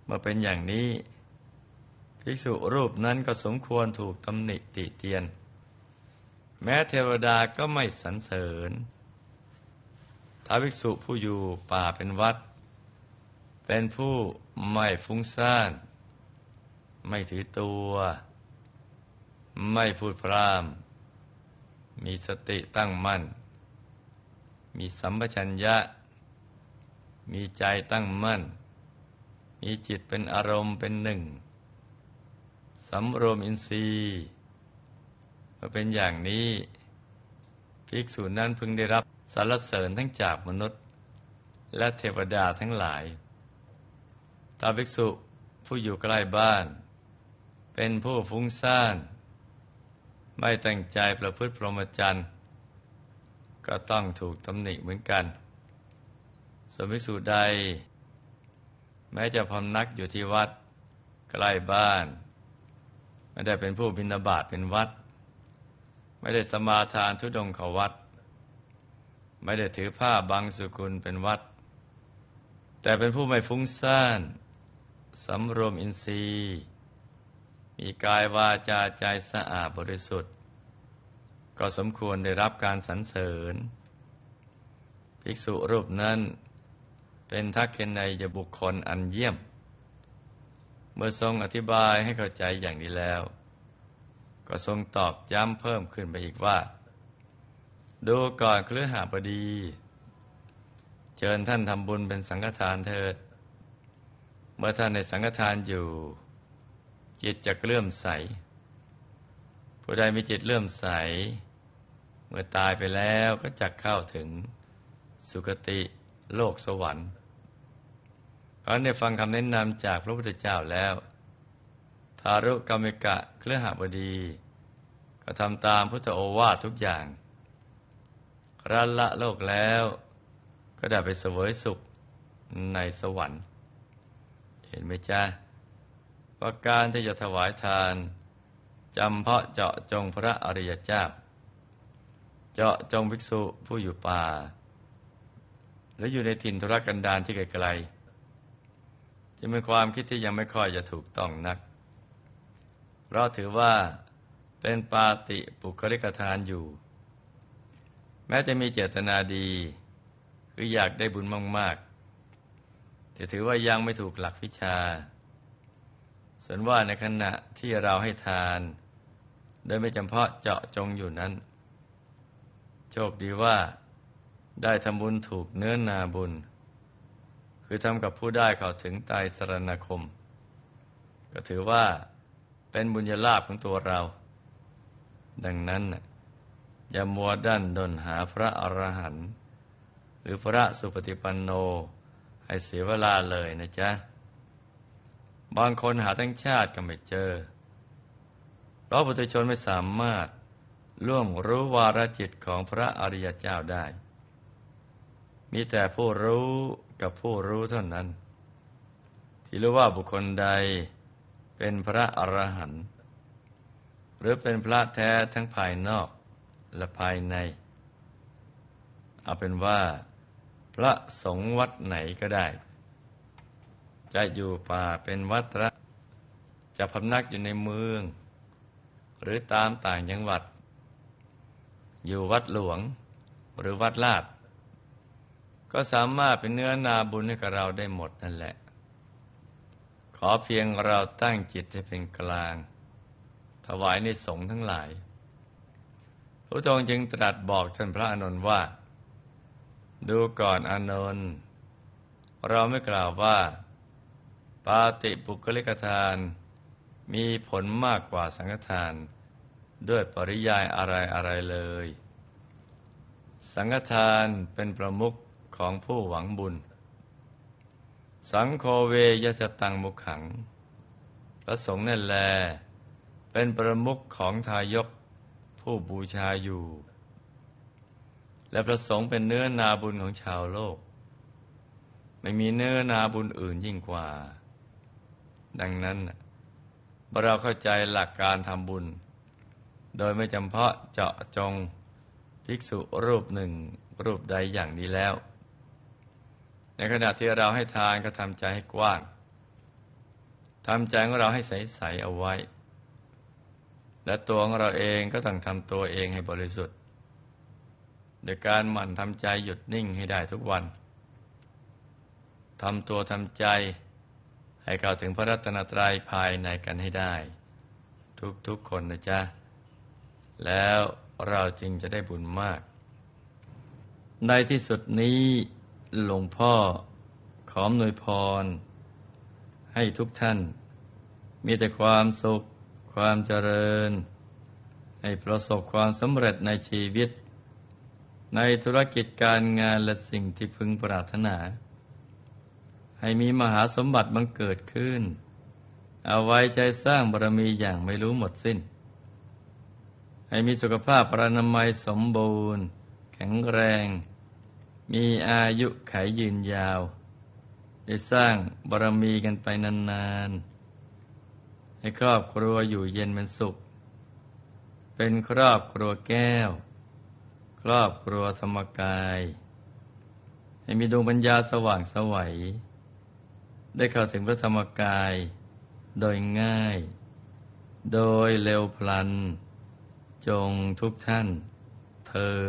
มื่อเป็นอย่างนี้ภิกษุรูปนั้นก็สมควรถูกตำหนิติเตียนแม้เทวดาก็ไม่สรรเสริญถ้าภิกษุผู้อยู่ป่าเป็นวัดเป็นผู้ไม่ฟุ้งซ่านไม่ถือตัวไม่พูดพร่ำมีสติตั้งมั่นมีสัมปชัญญะมีใจตั้งมั่นมีจิตเป็นอารมณ์เป็นหนึ่งสำรวมอินทรีย์เมื่อเป็นอย่างนี้ภิกษุนั้นพึงได้รับสรรเสริญทั้งจากมนุษย์และเทวดาทั้งหลายถ้าภิกษุผู้อยู่ใกล้บ้านเป็นผู้ฟุ้งซ่านไม่ตั้งใจประพฤติพรหมจรรย์ก็ต้องถูกตำหนิเหมือนกันส่วนภิกษุใดแม้จะพำนักอยู่ที่วัดใกล้บ้านไม่ได้เป็นผู้บิณฑบาตเป็นวัดไม่ได้สมาทานธุดงควัตรไม่ได้ถือผ้าบังสุกุลเป็นวัดแต่เป็นผู้ไม่ฟุ้งซ่านสำรวมอินทรีย์มีกายวาจาใจสะอาดบริสุทธิ์ก็สมควรได้รับการสรรเสริญภิกษุรูปนั้นเป็นทักษิณัยบุคคลอันเยี่ยมเมื่อทรงอธิบายให้เข้าใจอย่างนี้แล้วก็ทรงตอกย้ำเพิ่มขึ้นไปอีกว่าดูก่อนคฤหบดีเชิญท่านทำบุญเป็นสังฆทานเถิดเมื่อท่านในสังฆทานอยู่จิตจะเลื่อมใสผู้ใดมีจิตเลื่อมใสเมื่อตายไปแล้วก็จะเข้าถึงสุคติโลกสวรรค์เพราะได้ฟังคำแนะนำจากพระพุทธเจ้าแล้วทารุกรรมิกะคฤหบดีก็ทำตามพุทธโอวาททุกอย่างครั้นละโลกแล้วก็ได้ไปเสวยสุขในสวรรค์เห็นไหมจ๊ะว่าการที่จะถวายทานจำเพาะเจาะจงพระอริยเจ้าเจาะจงภิกษุผู้อยู่ป่าหรืออยู่ในถิ่นทุรกันดารที่ไกลๆจะเป็นความคิดที่ยังไม่ค่อยจะถูกต้องนักเพราะถือว่าเป็นปาติปุคลิกทานอยู่แม้จะมีเจตนาดีคืออยากได้บุญมากๆแต่ถือว่ายังไม่ถูกหลักวิชาส่วนว่าในขณะที่เราให้ทานโดยไม่จำเพาะเจาะจงอยู่นั้นโชคดีว่าได้ทำบุญถูกเนื้อนาบุญคือทำกับผู้ได้เข้าถึงไตรสรณคมก็ถือว่าเป็นบุญญาลาภของตัวเราดังนั้นอย่ามัวดั้นด้นหาพระอรหันต์หรือพระสุปฏิปันโนให้เสียเวลาเลยนะจ๊ะบางคนหาทั้งชาติก็ไม่เจอเพราะปุถุชนไม่สามารถล่วงรู้วาระจิตของพระอริยเจ้าได้มีแต่ผู้รู้กับผู้รู้เท่านั้นที่รู้ว่าบุคคลใดเป็นพระอรหันต์หรือเป็นพระแท้ทั้งภายนอกและภายในเอาเป็นว่าพระสงฆ์วัดไหนก็ได้จะอยู่ป่าเป็นวัดระจะพำนักอยู่ในเมืองหรือตามต่างจังหวัดอยู่วัดหลวงหรือวัดลาดก็สามารถเป็นเนื้อนาบุญให้กับเราได้หมดนั่นแหละขอเพียงเราตั้งจิตให้เป็นกลางถวายในสงฆ์ทั้งหลายพระองค์จึงตรัสบอกท่านพระอานนท์ว่าดูก่อนอานนท์เราไม่กล่าวว่าปาติปุคลิกทานมีผลมากกว่าสังฆทานด้วยปริยายอะไรเลยสังฆทานเป็นประมุขของผู้หวังบุญสังโฆเวยัสตังมุขังพระสงฆ์นั่นแลเป็นประมุขของทายกผู้บูชาอยู่และพระสงฆ์เป็นเนื้อนาบุญของชาวโลกไม่มีเนื้อนาบุญอื่นยิ่งกว่าดังนั้นเราเข้าใจหลักการทำบุญโดยไม่จำเพาะเจาะจงภิกษุรูปหนึ่งรูปใดอย่างนี้แล้วในขณะที่เราให้ทานก็ทำใจให้กว้างทำใจของเราให้ใสๆเอาไว้ และตัวของเราเองก็ต้องทำตัวเองให้บริสุทธิ์โดยการหมั่นทำใจหยุดนิ่งให้ได้ทุกวันทำตัวทำใจให้เข้าถึงพระรัตนตรัยภายในกันให้ได้ทุกๆคนนะจ๊ะแล้วเราจึงจะได้บุญมากในที่สุดนี้หลวงพ่อขออำนวยพรให้ทุกท่านมีแต่ความสุขความเจริญให้ประสบความสำเร็จในชีวิตในธุรกิจการงานและสิ่งที่พึงปรารถนาให้มีมหาสมบัติบังเกิดขึ้นเอาไว้ใจสร้างบารมีอย่างไม่รู้หมดสิ้นให้มีสุขภาพพรรณนามัยสมบูรณ์แข็งแรงมีอายุขัยยืนยาวได้สร้างบารมีกันไปนานๆให้ครอบครัวอยู่เย็นเป็นสุขเป็นครอบครัวแก้วครอบครัวธรรมกายให้มีดวงปัญญาสว่างไสวได้เข้าถึงพระธรรมกายโดยง่ายโดยเร็วพลันจงทุกท่านเทอญ